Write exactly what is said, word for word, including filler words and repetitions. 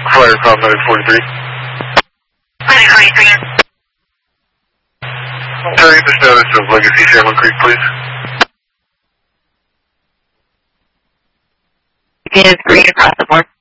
Flyer call nine forty-three. nine forty-three. Can I get the status of Legacy Shamrock Creek, please? It is green across the board.